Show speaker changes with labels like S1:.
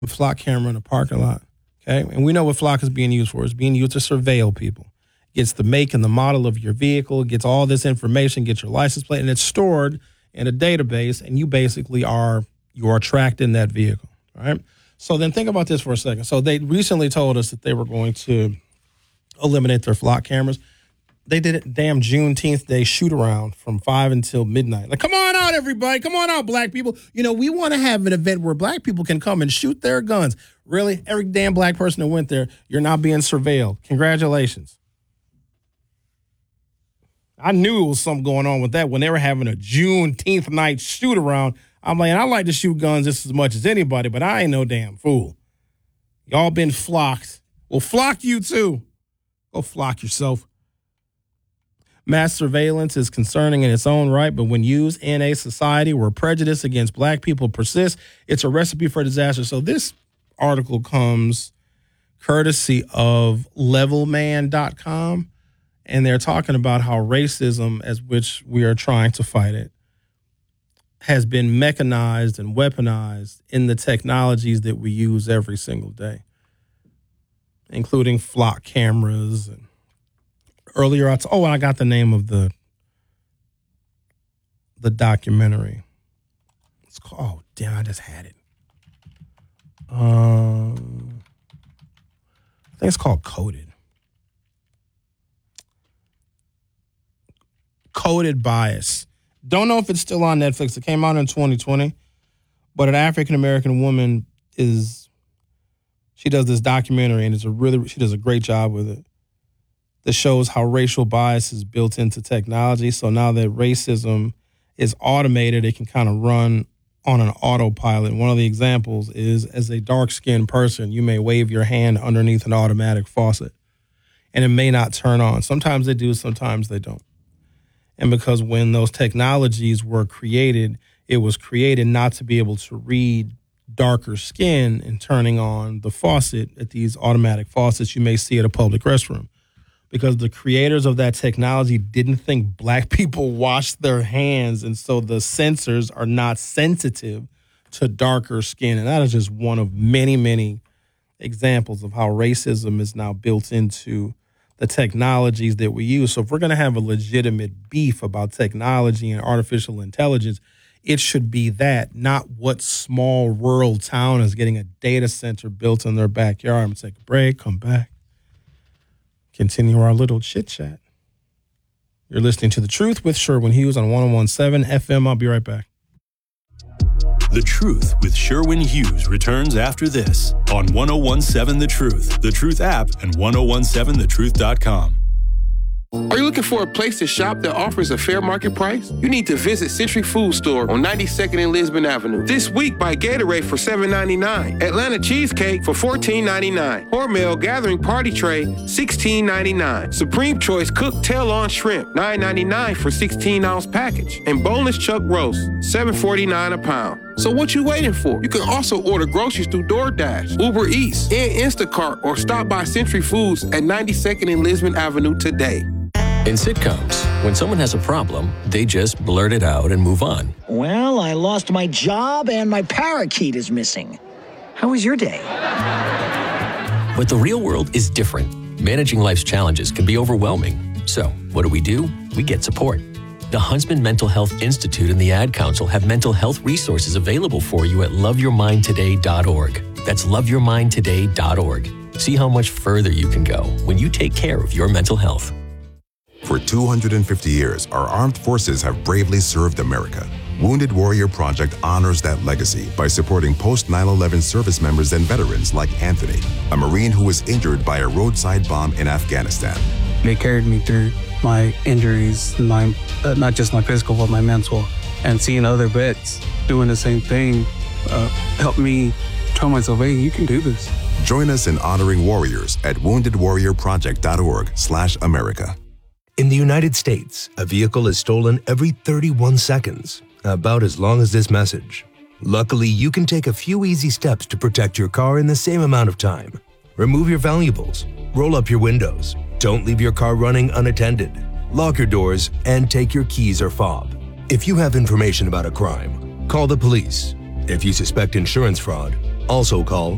S1: flock camera in a parking lot. Okay, and we know what flock is being used for. It's being used to surveil people. It gets the make and the model of your vehicle, it gets all this information, gets your license plate, and it's stored in a database, and you basically are tracking that vehicle. All right. So then think about this for a second. So they recently told us that they were going to eliminate their flock cameras. They did it damn Juneteenth Day shoot around from 5 until midnight. Like, come on out, everybody. Come on out, black people. You know, we want to have an event where black people can come and shoot their guns. Really? Every damn black person that went there, you're not being surveilled. Congratulations. I knew it was something going on with that when they were having a Juneteenth night shoot around. I'm like, I like to shoot guns just as much as anybody, but I ain't no damn fool. Y'all been flocked. Well, flock you too. Go flock yourself. Mass surveillance is concerning in its own right, but when used in a society where prejudice against black people persists, it's a recipe for disaster. So this article comes courtesy of levelman.com, and they're talking about how racism, as which we are trying to fight it, has been mechanized and weaponized in the technologies that we use every single day, including flock cameras. And earlier, I got the name of the documentary. It's called, oh, damn, I just had it. I think it's called Coded. Coded Bias. Don't know if it's still on Netflix. It came out in 2020, but an African-American woman she does this documentary, and she does a great job with it. That shows how racial bias is built into technology. So now that racism is automated, it can kind of run on an autopilot. One of the examples is, as a dark-skinned person, you may wave your hand underneath an automatic faucet, and it may not turn on. Sometimes they do, sometimes they don't. And because when those technologies were created, it was created not to be able to read darker skin and turning on the faucet at these automatic faucets you may see at a public restroom. Because the creators of that technology didn't think black people washed their hands, and so the sensors are not sensitive to darker skin. And that is just one of many, many examples of how racism is now built into the technologies that we use. So if we're going to have a legitimate beef about technology and artificial intelligence, it should be that, not what small rural town is getting a data center built in their backyard. I'm going to take a break, come back, continue our little chit chat. You're listening to The Truth with Sherwin Hughes on 101.7 FM. I'll be right back.
S2: The Truth with Sherwin Hughes returns after this on 101.7 The Truth, The Truth app, and 1017thetruth.com.
S3: Are you looking for a place to shop that offers a fair market price? You need to visit Century Food Store on 92nd and Lisbon Avenue. This week, buy Gatorade for $7.99, Atlanta Cheesecake for $14.99, Hormel Gathering Party Tray, $16.99, Supreme Choice Cooked Tail-on Shrimp, $9.99 for 16-ounce package, and Boneless Chuck Roast, $7.49 a pound. So what you waiting for? You can also order groceries through DoorDash, Uber Eats, and Instacart, or stop by Century Foods at 92nd and Lisbon Avenue today.
S4: In sitcoms, when someone has a problem, they just blurt it out and move on.
S5: Well, I lost my job and my parakeet is missing. How was your day?
S4: But the real world is different. Managing life's challenges can be overwhelming. So, what do? We get support. The Huntsman Mental Health Institute and the Ad Council have mental health resources available for you at loveyourmindtoday.org. That's loveyourmindtoday.org. See how much further you can go when you take care of your mental health.
S6: For 250 years, our armed forces have bravely served America. Wounded Warrior Project honors that legacy by supporting post-9/11 service members and veterans like Anthony, a Marine who was injured by a roadside bomb in Afghanistan.
S7: They carried me through my injuries, not just my physical, but my mental. And seeing other vets doing the same thing helped me tell myself, hey, you can do this.
S6: Join us in honoring warriors at woundedwarriorproject.org/America.
S8: In the United States, a vehicle is stolen every 31 seconds, about as long as this message. Luckily, you can take a few easy steps to protect your car in the same amount of time. Remove your valuables, roll up your windows, don't leave your car running unattended, lock your doors, and take your keys or fob. If you have information about a crime, call the police. If you suspect insurance fraud, also call